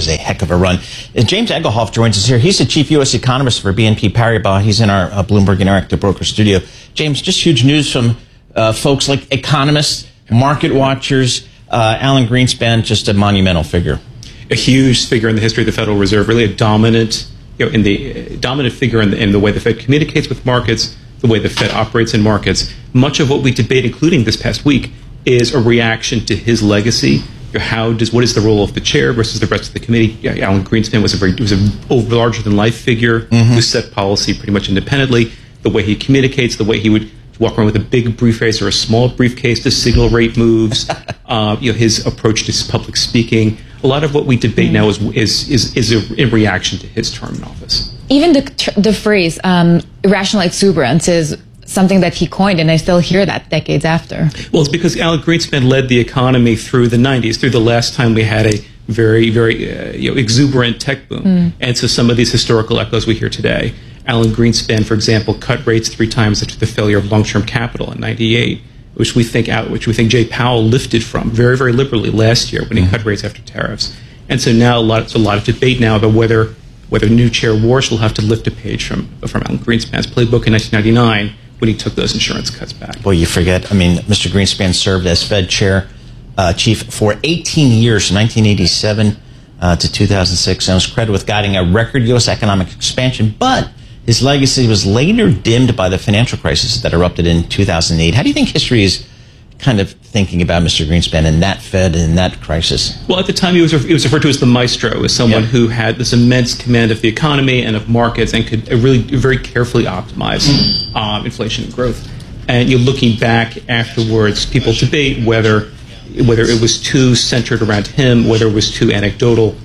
was a heck of a run. James Egelhoff joins us here. He's the chief U.S. economist for BNP Paribas. He's in our Bloomberg Interactive Broker studio. James, just huge news from folks like economists, market watchers. Alan Greenspan, just a monumental figure. A huge figure in the history of the Federal Reserve, really a dominant, dominant figure in the way the Fed communicates with markets, the way the Fed operates in markets. Much of what we debate, including this past week, is a reaction to his legacy. What is the role of the chair versus the rest of the committee? Alan Greenspan was a larger than life figure who set policy pretty much independently. The way he communicates, the way he would walk around with a big briefcase or a small briefcase to signal rate moves. His approach to public speaking. A lot of what we debate now is in reaction to his term in office. Even the phrase irrational exuberance is something that he coined, and I still hear that decades after. Well, it's because Alan Greenspan led the economy through the 90s, through the last time we had a very, very exuberant tech boom. And so some of these historical echoes we hear today. Alan Greenspan, for example, cut rates 3 times after the failure of long-term capital in '98, which we think Jay Powell lifted from very, very liberally last year when he cut rates after tariffs. And so now there's a lot of debate now about whether new chair Warsh will have to lift a page from Alan Greenspan's playbook in 1999 when he took those insurance cuts back. Well, you forget, Mr. Greenspan served as Fed chief for 18 years, 1987 to 2006, and was credited with guiding a record U.S. economic expansion, but his legacy was later dimmed by the financial crisis that erupted in 2008. How do you think history is kind of thinking about Mr. Greenspan and that Fed and that crisis? Well, at the time, he was referred to as the maestro, as someone who had this immense command of the economy and of markets and could really very carefully optimize inflation and growth. And looking back afterwards, people debate whether it was too centered around him, whether it was too anecdotal,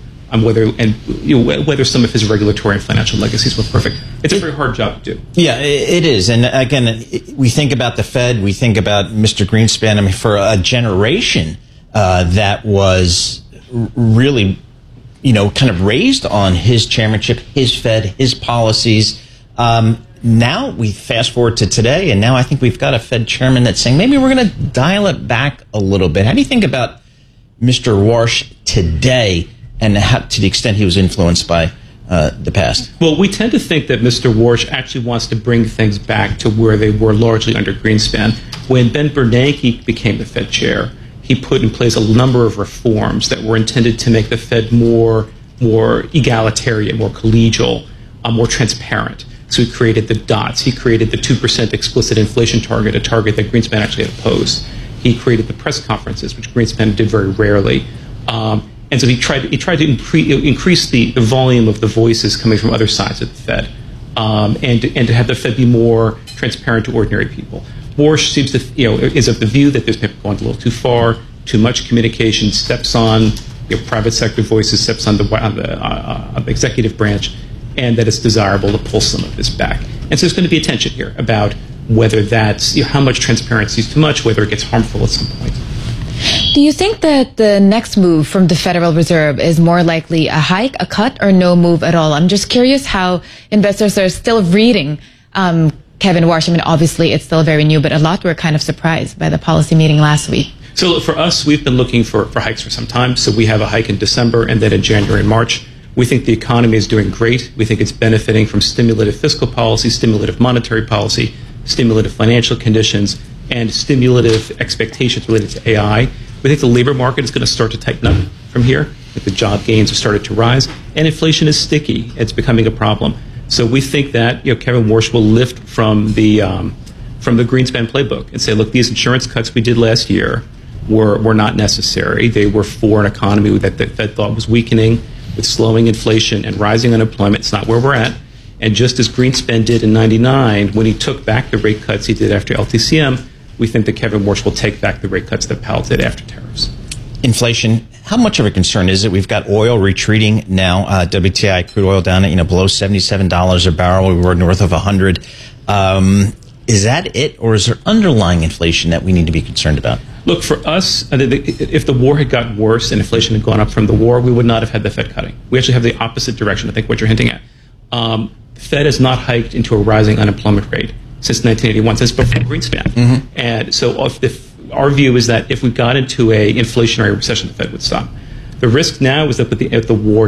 whether some of his regulatory and financial legacies were perfect. It's a very hard job to do. Yeah, it is. And again, we think about the Fed, we think about Mr. Greenspan. For a generation that was really, kind of raised on his chairmanship, his Fed, his policies. Now we fast forward to today, and now I think we've got a Fed chairman that's saying maybe we're going to dial it back a little bit. How do you think about Mr. Warsh today, and how, to the extent he was influenced by the past? Well, we tend to think that Mr. Warsh actually wants to bring things back to where they were largely under Greenspan. When Ben Bernanke became the Fed chair, he put in place a number of reforms that were intended to make the Fed more egalitarian, more collegial, more transparent. So he created the DOTS. He created the 2% explicit inflation target, a target that Greenspan actually had opposed. He created the press conferences, which Greenspan did very rarely. And so he tried to increase the volume of the voices coming from other sides of the Fed, and to have the Fed be more transparent to ordinary people. Warsh seems to is of the view that there's going a little too far, too much communication, steps on private sector voices, steps on the executive branch, and that it's desirable to pull some of this back. And so there's going to be a tension here about whether that's how much transparency is too much, whether it gets harmful at some point. Do you think that the next move from the Federal Reserve is more likely a hike, a cut, or no move at all? I'm just curious how investors are still reading Kevin Warsh. Obviously, it's still very new, but a lot were kind of surprised by the policy meeting last week. So for us, we've been looking for hikes for some time. So we have a hike in December and then in January and March. We think the economy is doing great. We think it's benefiting from stimulative fiscal policy, stimulative monetary policy, stimulative financial conditions, and stimulative expectations related to AI. We think the labor market is going to start to tighten up from here. I think the job gains have started to rise, and inflation is sticky. It's becoming a problem. So we think that Kevin Warsh will lift from the Greenspan playbook and say, look, these insurance cuts we did last year were not necessary. They were for an economy that the Fed thought was weakening, with slowing inflation and rising unemployment. It's not where we're at. And just as Greenspan did in '99, when he took back the rate cuts he did after LTCM, we think that Kevin Warsh will take back the rate cuts that Powell did after tariffs. Inflation, how much of a concern is it? We've got oil retreating now. WTI crude oil down at below $77 a barrel. We were north of 100. Is that it, or is there underlying inflation that we need to be concerned about? Look, for us, if the war had gotten worse and inflation had gone up from the war, we would not have had the Fed cutting. We actually have the opposite direction, I think, what you're hinting at. The Fed has not hiked into a rising unemployment rate since 1981, since before Greenspan. And so our view is that if we got into an inflationary recession, the Fed would stop. The risk now is that if the war